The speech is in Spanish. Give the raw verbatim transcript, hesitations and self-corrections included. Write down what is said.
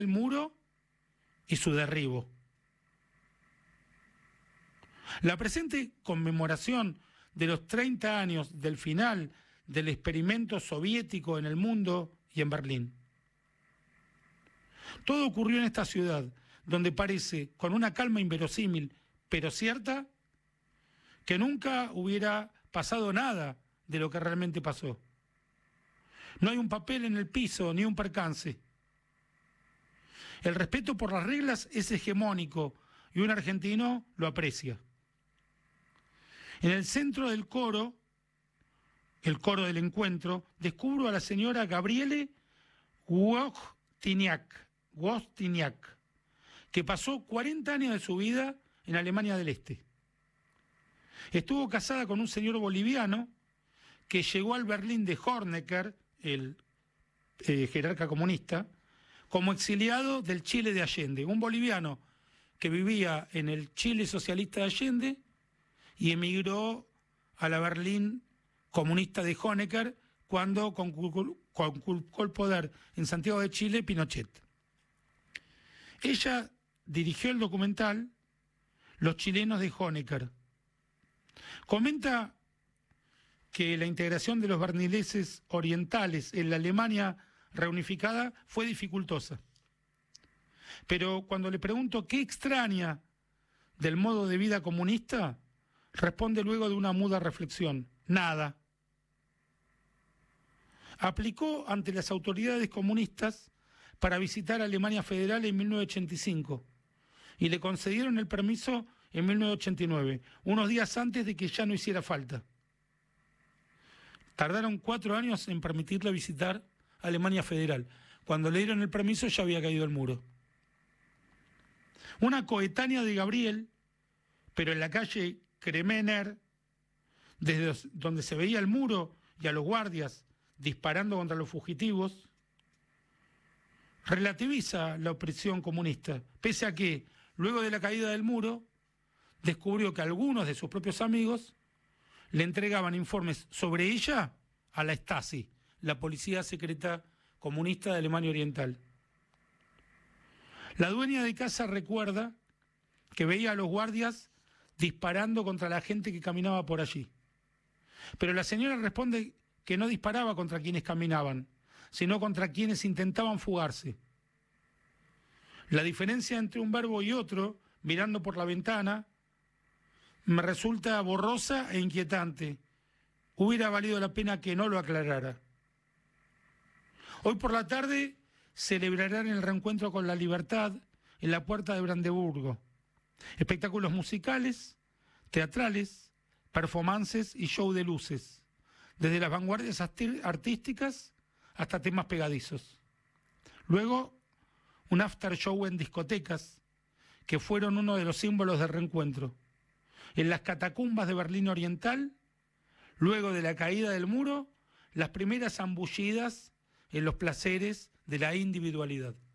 el muro y su derribo. La presente conmemoración de los treinta años del final del experimento soviético en el mundo y en Berlín. Todo ocurrió en esta ciudad, donde parece, con una calma inverosímil, pero cierta, que nunca hubiera pasado nada de lo que realmente pasó. No hay un papel en el piso, ni un percance. El respeto por las reglas es hegemónico y un argentino lo aprecia. En el centro del coro, el coro del encuentro, descubro a la señora Gabriele Wojtyniak, Wojtyniak, que pasó cuarenta años de su vida en Alemania del Este. Estuvo casada con un señor boliviano que llegó al Berlín de Honecker, el eh, jerarca comunista, como exiliado del Chile de Allende, un boliviano que vivía en el Chile socialista de Allende y emigró a la Berlín comunista de Honecker cuando conculcó el poder en Santiago de Chile Pinochet. Ella dirigió el documental Los chilenos de Honecker. Comenta que la integración de los berlineses orientales en la Alemania reunificada fue dificultosa. Pero cuando le pregunto qué extraña del modo de vida comunista, responde luego de una muda reflexión: nada. Aplicó ante las autoridades comunistas para visitar Alemania Federal en mil novecientos ochenta y cinco y le concedieron el permiso en mil novecientos ochenta y nueve, unos días antes de que ya no hiciera falta. Tardaron cuatro años en permitirle visitar Alemania Federal. Cuando le dieron el permiso ya había caído el muro. Una coetánea de Gabriel, pero en la calle Kremener, desde donde se veía el muro y a los guardias disparando contra los fugitivos, relativiza la opresión comunista, pese a que, luego de la caída del muro, descubrió que algunos de sus propios amigos le entregaban informes sobre ella a la Stasi, la policía secreta comunista de Alemania Oriental. La dueña de casa recuerda que veía a los guardias disparando contra la gente que caminaba por allí. Pero la señora responde que no disparaba contra quienes caminaban, sino contra quienes intentaban fugarse. La diferencia entre un verbo y otro, mirando por la ventana, me resulta borrosa e inquietante. Hubiera valido la pena que no lo aclarara. Hoy por la tarde celebrarán el reencuentro con la libertad en la Puerta de Brandeburgo. Espectáculos musicales, teatrales, performances y show de luces, desde las vanguardias artísticas hasta temas pegadizos. Luego, un after show en discotecas, que fueron uno de los símbolos del reencuentro. En las catacumbas de Berlín Oriental, luego de la caída del muro, las primeras zambullidas en los placeres de la individualidad.